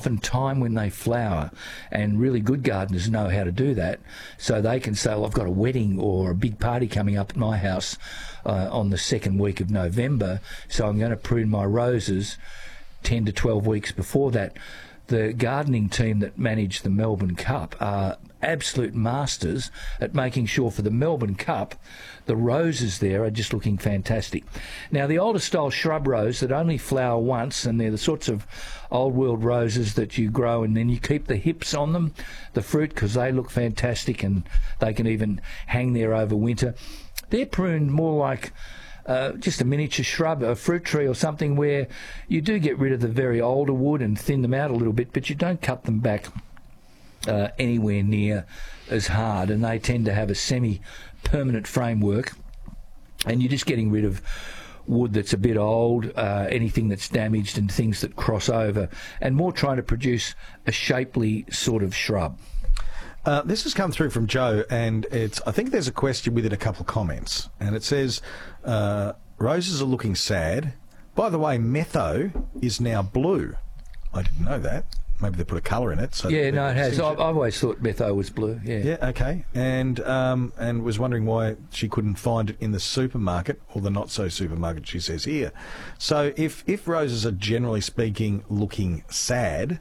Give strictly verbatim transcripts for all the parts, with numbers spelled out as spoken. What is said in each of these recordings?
often time when they flower, and really good gardeners know how to do that, so they can say, well, I've got a wedding or a big party coming up at my house uh, on the second week of November, so I'm going to prune my roses ten to twelve weeks before that. The gardening team that manage the Melbourne Cup are absolute masters at making sure for the Melbourne Cup the roses there are just looking fantastic. Now, the older style shrub rose that only flower once, and they're the sorts of old world roses that you grow and then you keep the hips on them, the fruit, because they look fantastic and they can even hang there over winter. They're pruned more like Uh, just a miniature shrub, a fruit tree or something, where you do get rid of the very older wood and thin them out a little bit, but you don't cut them back uh, anywhere near as hard, and they tend to have a semi-permanent framework, and you're just getting rid of wood that's a bit old, uh, anything that's damaged and things that cross over, and more trying to produce a shapely sort of shrub. Uh, this has come through from Joe, and it's. I think there's a question with it, a couple of comments, and it says, uh, roses are looking sad. By the way, metho is now blue. I didn't know that. Maybe they put a colour in it. So yeah, no, it has. I've, I've always thought metho was blue, yeah. Yeah, okay. And um, and was wondering why she couldn't find it in the supermarket, or the not-so-supermarket, she says here. So if, if roses are, generally speaking, looking sad,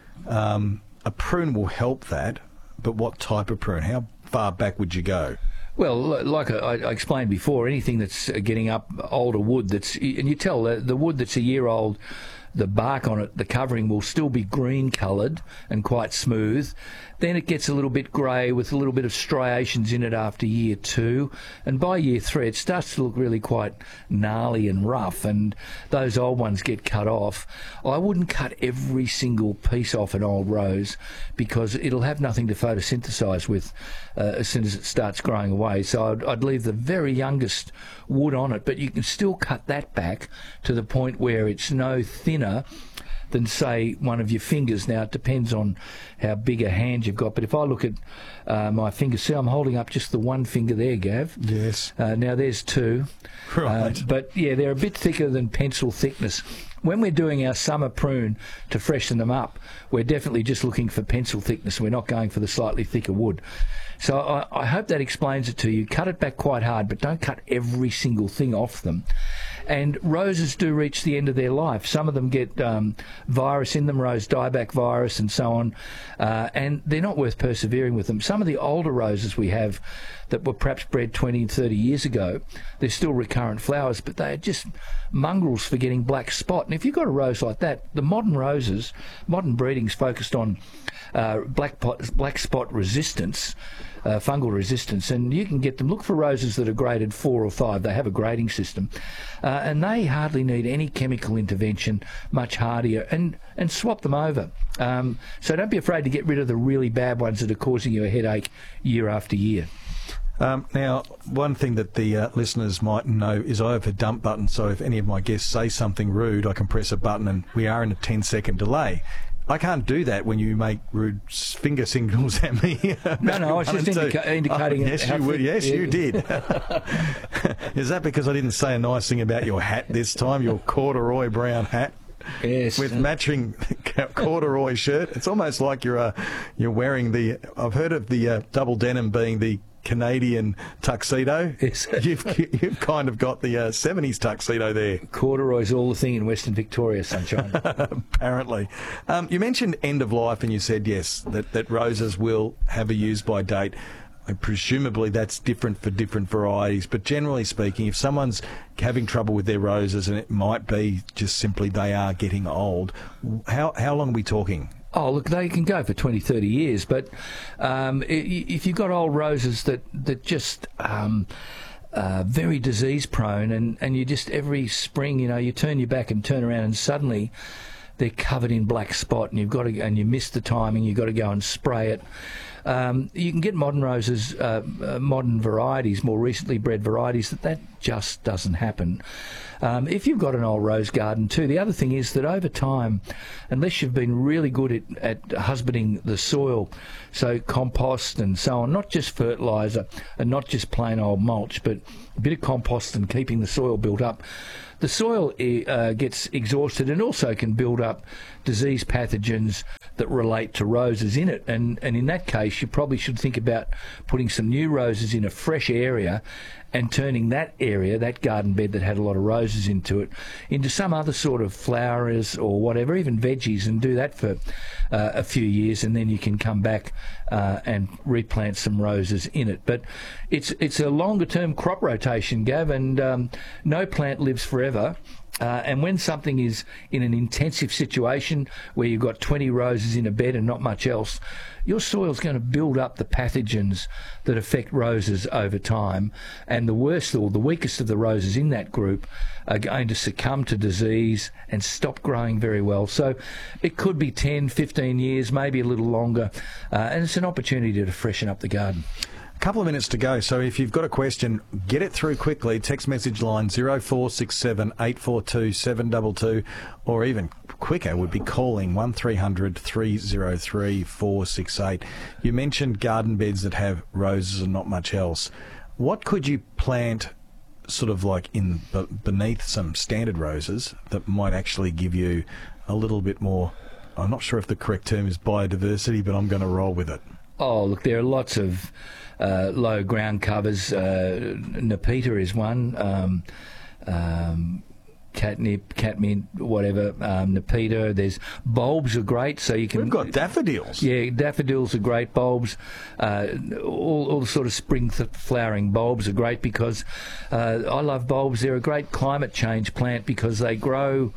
um, a prune will help that. But what type of prune? How far back would you go? Well, like I, I explained before, anything that's getting up older wood, that's, and you tell the, the wood that's a year old, the bark on it, the covering will still be green coloured and quite smooth. Then it gets a little bit grey with a little bit of striations in it after year two. And by year three, it starts to look really quite gnarly and rough, and those old ones get cut off. I wouldn't cut every single piece off an old rose, because it'll have nothing to photosynthesise with uh, as soon as it starts growing away. So I'd, I'd leave the very youngest wood on it, but you can still cut that back to the point where it's no thinner than, say, one of your fingers. Now, it depends on how big a hand you've got, but if I look at uh, my fingers, see, I'm holding up just the one finger there, Gav. Yes. Uh, now, there's two. Right. Uh, but, yeah, they're a bit thicker than pencil thickness. When we're doing our summer prune to freshen them up, we're definitely just looking for pencil thickness. We're not going for the slightly thicker wood. So I, I hope that explains it to you. Cut it back quite hard, but don't cut every single thing off them. And roses do reach the end of their life. Some of them get um, virus in them, rose dieback virus and so on, uh, and they're not worth persevering with them. Some of the older roses we have that were perhaps bred twenty and thirty years ago, they're still recurrent flowers, but they are just mongrels for getting black spot. And if you've got a rose like that, the modern roses, modern breeding's focused on uh, black, pot, black spot resistance, Uh, fungal resistance, and you can get them. Look for roses that are graded four or five. They have a grading system, uh, and they hardly need any chemical intervention, much hardier, and, and swap them over. Um, so don't be afraid to get rid of the really bad ones that are causing you a headache year after year. Um, now, one thing that the uh, listeners might know is I have a dump button, so if any of my guests say something rude, I can press a button and we are in a ten second delay. I can't do that when you make rude finger signals at me. No, no, I was just indica- indicating... Oh, yes, you would. Yes, yeah. You did. Is that because I didn't say a nice thing about your hat this time, your corduroy brown hat? Yes. With matching corduroy shirt. It's almost like you're uh, you're wearing the... I've heard of the uh, double denim being the Canadian tuxedo. Yes. You've, you've kind of got the uh, seventies tuxedo there. Corduroy's all the thing in Western Victoria, sunshine. Apparently. Um, you mentioned end of life, and you said, yes, that, that roses will have a use-by date. And presumably that's different for different varieties, but generally speaking, if someone's having trouble with their roses, and it might be just simply they are getting old, how how long are we talking? Oh, look, they can go for twenty, thirty years, but um, if you've got old roses that, that just... Um, Uh, very disease prone, and, and you just every spring, you know, you turn your back and turn around and suddenly they're covered in black spot, and you've got to, and you miss the timing, you've got to go and spray it. Um, you can get modern roses, uh, uh, modern varieties, more recently bred varieties, that that just doesn't happen. Um, if you've got an old rose garden too, the other thing is that over time, unless you've been really good at, at husbanding the soil, so compost and so on, not just fertiliser and not just plain old mulch, but a bit of compost and keeping the soil built up, the soil uh, gets exhausted and also can build up disease pathogens that relate to roses in it. And, and in that case, you probably should think about putting some new roses in a fresh area and turning that area, that garden bed that had a lot of roses into it, into some other sort of flowers or whatever, even veggies, and do that for uh, a few years, and then you can come back uh, and replant some roses in it. But it's it's a longer-term crop rotation, Gav, and um, no plant lives forever. Uh, and when something is in an intensive situation where you've got twenty roses in a bed and not much else, your soil's going to build up the pathogens that affect roses over time. And the worst or the weakest of the roses in that group are going to succumb to disease and stop growing very well. So it could be ten, fifteen years, maybe a little longer. Uh, and it's an opportunity to freshen up the garden. A couple of minutes to go, so if you've got a question, get it through quickly. Text message line zero four six seven eight four two seven two two, or even quicker would be calling one three hundred three oh three four six eight. You mentioned garden beds that have roses and not much else. What could you plant sort of like in beneath some standard roses that might actually give you a little bit more, I'm not sure if the correct term is biodiversity, but I'm going to roll with it? Oh, look, there are lots of uh, low ground covers. Uh, Nepeta is one. Um, um, catnip, catmint, whatever. Um, Nepeta. There's bulbs are great, so you can. We've got daffodils. Yeah, daffodils are great bulbs. Uh, all, all the sort of spring th- flowering bulbs are great because uh, I love bulbs. They're a great climate change plant because they grow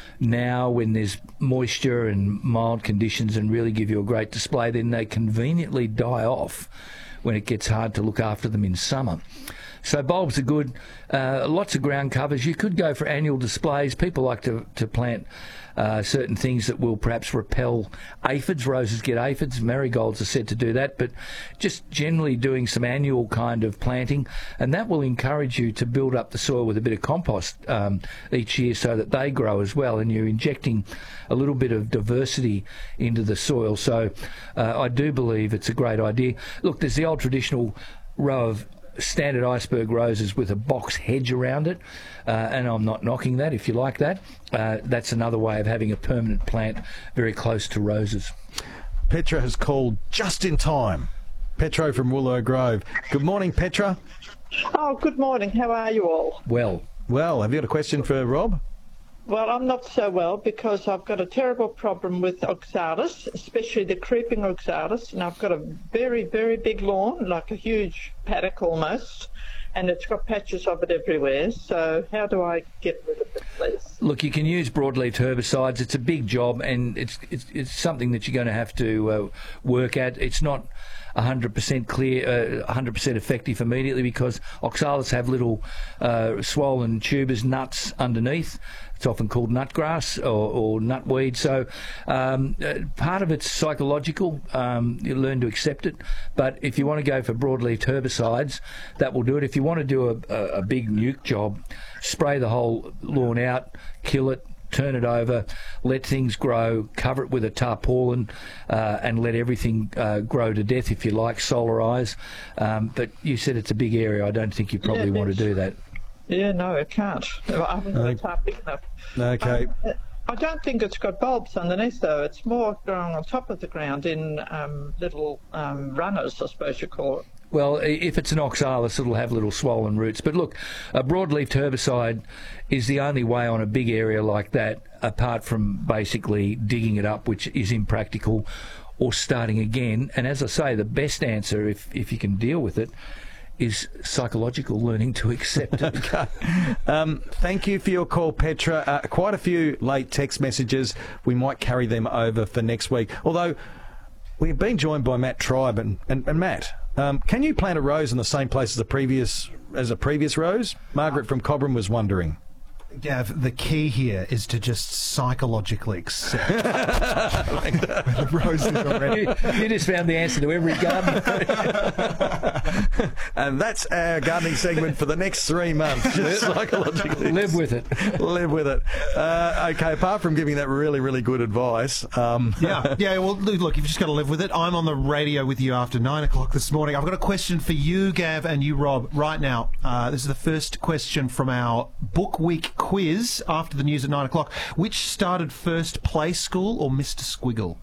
now when there's moisture and mild conditions and really give you a great display. Then they conveniently die off when it gets hard to look after them in summer. So bulbs are good. Uh, lots of ground covers. You could go for annual displays. People like to, to plant uh, certain things that will perhaps repel aphids. Roses get aphids. Marigolds are said to do that. But just generally doing some annual kind of planting, and that will encourage you to build up the soil with a bit of compost um, each year so that they grow as well, and you're injecting a little bit of diversity into the soil. So uh, I do believe it's a great idea. Look, there's the old traditional row of standard iceberg roses with a box hedge around it, uh, and I'm not knocking that if you like that. Uh, that's another way of having a permanent plant very close to roses. Petra has called just in time. Petro from Willow Grove. Good morning, Petra. Oh, good morning. How are you all? Well. Well, have you got a question for Rob? Well, I'm not so well because I've got a terrible problem with oxalis, especially the creeping oxalis, and I've got a very, very big lawn, like a huge paddock almost, and it's got patches of it everywhere. So how do I get rid of it, please? Look, you can use broadleaf herbicides. It's a big job, and it's it's, it's something that you're going to have to uh, work at. It's not one hundred percent clear, uh, one hundred percent effective immediately because oxalis have little uh, swollen tubers, nuts underneath. It's often called nutgrass or, or nutweed. So um, uh, part of it's psychological. Um, you learn to accept it. But if you want to go for broadleaf herbicides, that will do it. If you want to do a, a, a big nuke job, spray the whole lawn out, kill it, turn it over, let things grow, cover it with a tarpaulin, uh, and let everything uh, grow to death, if you like, solarise. Um, but you said it's a big area. I don't think you probably yeah, want to do that. Yeah, no, I can't. I haven't got a tarp big enough. Okay. Um, I don't think it's got bulbs underneath, though. It's more growing on top of the ground in um, little um, runners, I suppose you call it. Well, if it's an oxalis, it'll have little swollen roots. But look, a broadleaf herbicide is the only way on a big area like that, apart from basically digging it up, which is impractical, or starting again. And as I say, the best answer, if, if you can deal with it, is psychological, learning to accept it. Okay. Um, thank you for your call, Petra. Uh, quite a few late text messages. We might carry them over for next week. Although we've been joined by Matt Tribe, and, and, and Matt, um, can you plant a rose in the same place as a previous as a previous rose? Margaret from Cobram was wondering. Gav, the key here is to just psychologically accept the roses already. You, you just found the answer to every garden. And that's our gardening segment for the next three months. Just psychologically live with it. Live with it. Uh, okay, apart from giving that really, really good advice. Um, yeah, yeah. Well, look, you've just got to live with it. I'm on the radio with you after nine o'clock this morning. I've got a question for you, Gav, and you, Rob, right now. Uh, this is the first question from our Book Week quiz after the news at nine o'clock. Which started first, Play School or Mister Squiggle?